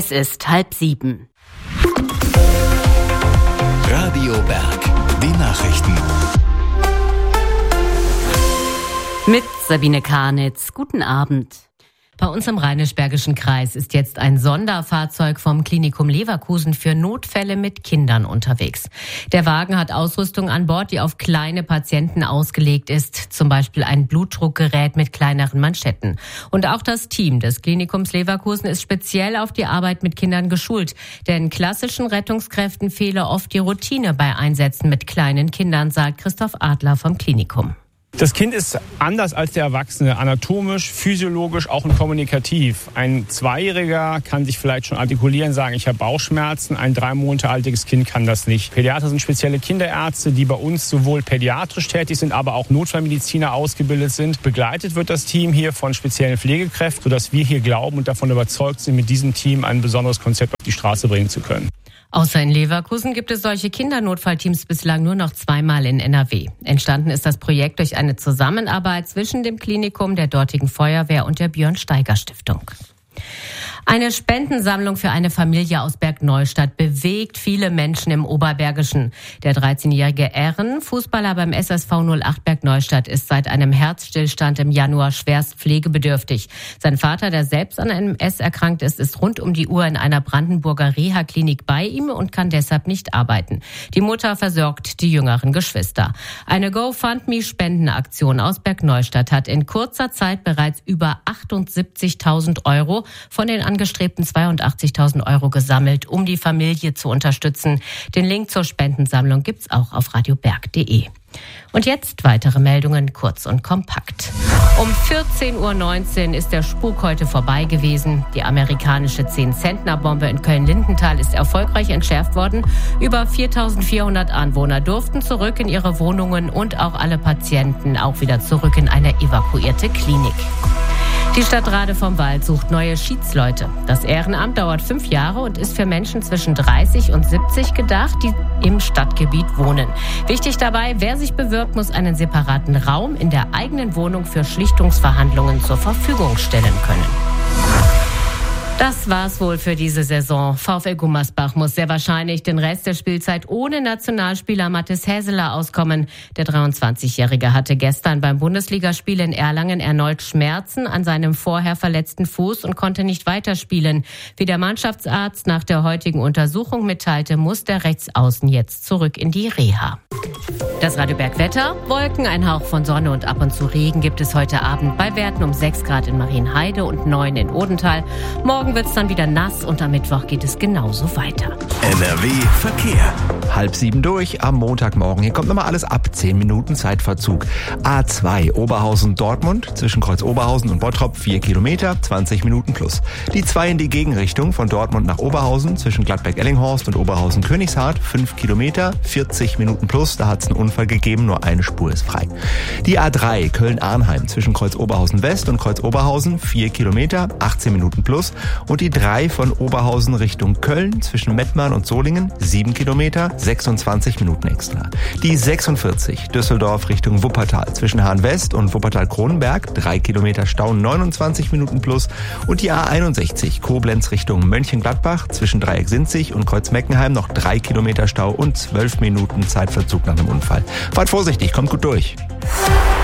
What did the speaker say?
Es ist 6:30. Radio Berg, die Nachrichten. Mit Sabine Karnitz. Guten Abend. Bei uns im Rheinisch-Bergischen Kreis ist jetzt ein Sonderfahrzeug vom Klinikum Leverkusen für Notfälle mit Kindern unterwegs. Der Wagen hat Ausrüstung an Bord, die auf kleine Patienten ausgelegt ist, zum Beispiel ein Blutdruckgerät mit kleineren Manschetten. Und auch das Team des Klinikums Leverkusen ist speziell auf die Arbeit mit Kindern geschult, denn klassischen Rettungskräften fehle oft die Routine bei Einsätzen mit kleinen Kindern, sagt Christoph Adler vom Klinikum. Das Kind ist anders als der Erwachsene, anatomisch, physiologisch, auch und kommunikativ. Ein Zweijähriger kann sich vielleicht schon artikulieren, sagen, ich habe Bauchschmerzen. Ein 3 Monate altes Kind kann das nicht. Pädiater sind spezielle Kinderärzte, die bei uns sowohl pädiatrisch tätig sind, aber auch Notfallmediziner ausgebildet sind. Begleitet wird das Team hier von speziellen Pflegekräften, sodass wir hier glauben und davon überzeugt sind, mit diesem Team ein besonderes Konzept auf die Straße bringen zu können. Außer in Leverkusen gibt es solche Kindernotfallteams bislang nur noch 2-mal in NRW. Entstanden ist das Projekt durch eine Zusammenarbeit zwischen dem Klinikum, der dortigen Feuerwehr und der Björn-Steiger-Stiftung. Eine Spendensammlung für eine Familie aus Bergneustadt bewegt viele Menschen im Oberbergischen. Der 13-jährige Ehren, Fußballer beim SSV 08 Bergneustadt, ist seit einem Herzstillstand im Januar schwerst pflegebedürftig. Sein Vater, der selbst an einem MS erkrankt ist rund um die Uhr in einer Brandenburger Reha-Klinik bei ihm und kann deshalb nicht arbeiten. Die Mutter versorgt die jüngeren Geschwister. Eine GoFundMe-Spendenaktion aus Bergneustadt hat in kurzer Zeit bereits über 78.000 € von den angestrebten 82.000 € gesammelt, um die Familie zu unterstützen. Den Link zur Spendensammlung gibt's auch auf radioberg.de. Und jetzt weitere Meldungen, kurz und kompakt. Um 14:19 Uhr ist der Spuk heute vorbei gewesen. Die amerikanische 10-Zentner-Bombe in Köln-Lindenthal ist erfolgreich entschärft worden. Über 4.400 Anwohner durften zurück in ihre Wohnungen und auch alle Patienten auch wieder zurück in eine evakuierte Klinik. Die Stadt Rade vom Wald sucht neue Schiedsleute. Das Ehrenamt dauert 5 Jahre und ist für Menschen zwischen 30 und 70 gedacht, die im Stadtgebiet wohnen. Wichtig dabei, wer sich bewirbt, muss einen separaten Raum in der eigenen Wohnung für Schlichtungsverhandlungen zur Verfügung stellen können. Das war's wohl für diese Saison. VfL Gummersbach muss sehr wahrscheinlich den Rest der Spielzeit ohne Nationalspieler Mathis Häseler auskommen. Der 23-Jährige hatte gestern beim Bundesligaspiel in Erlangen erneut Schmerzen an seinem vorher verletzten Fuß und konnte nicht weiterspielen. Wie der Mannschaftsarzt nach der heutigen Untersuchung mitteilte, muss der Rechtsaußen jetzt zurück in die Reha. Das Radioberg-Wetter: Wolken, ein Hauch von Sonne und ab und zu Regen gibt es heute Abend bei Werten um 6 Grad in Marienheide und 9 in Odenthal. Morgen wird es dann wieder nass und am Mittwoch geht es genauso weiter. NRW Verkehr. 6:30 durch am Montagmorgen. Hier kommt nochmal alles ab. 10 Minuten Zeitverzug. A2 Oberhausen-Dortmund zwischen Kreuz Oberhausen und Bottrop 4 Kilometer, 20 Minuten plus. Die 2 in die Gegenrichtung von Dortmund nach Oberhausen zwischen Gladbeck-Ellinghorst und Oberhausen-Königshardt 5 Kilometer, 40 Minuten plus. Da hat es einen Unfall gegeben, nur eine Spur ist frei. Die A3 Köln-Arnheim zwischen Kreuz Oberhausen West und Kreuz Oberhausen 4 Kilometer, 18 Minuten plus. Und die 3 von Oberhausen Richtung Köln zwischen Mettmann und Solingen 7 Kilometer, 26 Minuten extra. Die 46 Düsseldorf Richtung Wuppertal zwischen Hahn West und Wuppertal-Kronenberg 3 Kilometer Stau, 29 Minuten plus. Und die A61 Koblenz Richtung Mönchengladbach zwischen Dreieck-Sinzig und Kreuz-Meckenheim noch 3 Kilometer Stau und 12 Minuten Zeitverzug nach dem Unfall. Fahrt vorsichtig, kommt gut durch.